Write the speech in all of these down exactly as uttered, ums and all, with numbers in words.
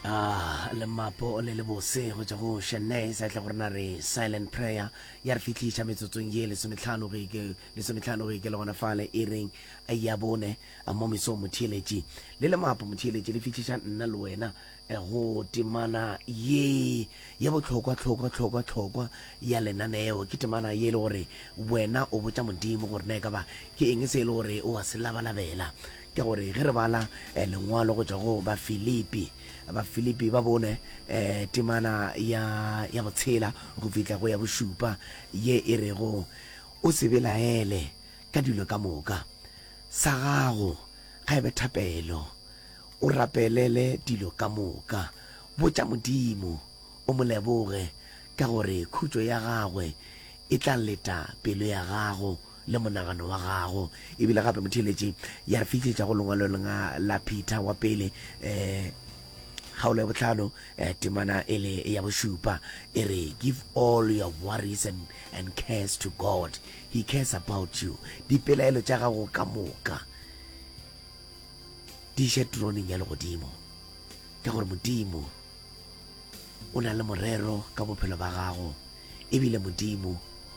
Ah, le mapo le le bose go tsa go shene sa tla gorena re silent prayer ya re fitlisha metsotsong ye le sometlhano re ke le sometlhano re ke le gona fale e reng a ya bone a mo miso motheletši le le mapo motheletši le fitlisha nna le wena go temana ye ya botlhokwa tlhokwa tlhokwa tlhokwa ya lenaneo ke temana ye le gore wena o botsa modimo gore ne ka ba ke eng se le gore o a se labalabela ke gore ge re bala lengwalo go tswa go ba Filipi ba Filipi ba bone eh temana ya ya botshela go fitla go ya bosupa ye e rego o se belaele ka dilo ka moka sa gago ga ebe thapelo o rapelele dilo ka moka botsa modimo o mo leboge ka gore khutso ya gagwe e tla leta pelo ya gago le monagano wa gago ebile gape motheletši ya re fitlhetša go lengwalo lenga la Peter wa pele eh haolo ya botlhano eh, temana ele ya bosupa e re give all your worries and, and cares to God. He cares about you. Dipelaelo tša gago ka moka di še troneng ya legodimo ka gore modimo o na le morero ka bophelo ba gago ebile modimo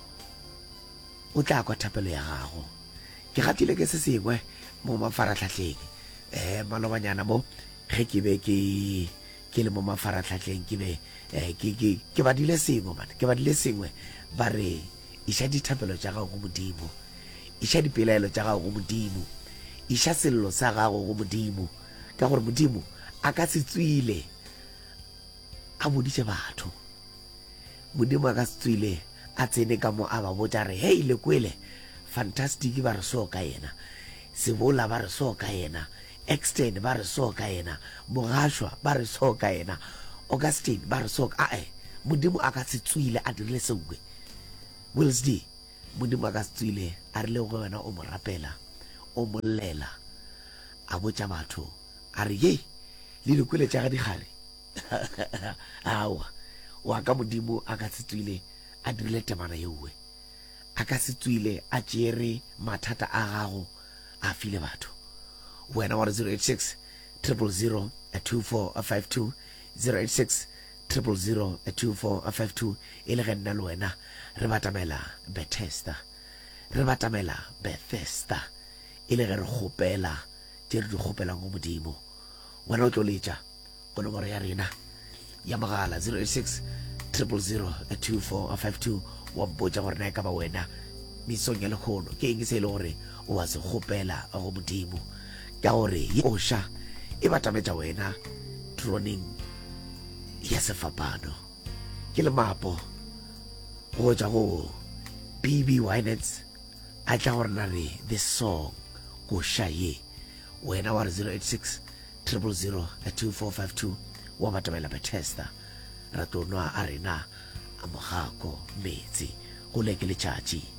o tla kwa thapelo ya gago. Ke gatile ke se sengwe mo mafaratlhatlheng eh malobanyana mo ge ke be ke ke le mo mafaratlhatlheng ke be ke ke ke badile sengwe man ke badile sengwe ba re isha dithapelo tša gago go modimo, isha dipelaelo tša gago go modimo, isha sello sa gago go modimo ka gore modimo a ka se tswile a boditše batho. Modimo a ka se tswile a tsene ka mo a ba botša re hey le kwele fantastic ba re so ka yena, sebola ba re so ka yena, extend ba re so ka yena, mogashwa ba re so ka yena, Augustine ba re so ka ae modimo a ka se tswile a dirile sewe Willsd modimo a ka se tswile a rile go wena o mo rapela o mo llela a botša batho a re ye le dikwele tša ga digare awa wa ka modimo a ka se tswile a dirile temana yewe a ka se tswile a tšere mathata a gago a file batho wena wa zero eight six triple zero two four five two zero eight six triple zero two four five two e le ge nna le wena re batamela Bethesda re batamela Bethesda e le ge re kgopela tše re di kgopelang go modimo. Wena o tlo letša go nomoro ya rena ya mogala zero eight six triple zero two four five two wa mpotša gore na e ka ba wena mesong ya lekgono ke eng se e le gore o wa se kgopela go modimo ka gore osha e batametša wena troneng ya sefapano ke le mapo go tšwa go B B Winans a tla gore na re this song go shaye wena wa zero eight six triple zero two four five two wa batamela Bethesda ra tonwa a rena a mogako metsi go leke letšatši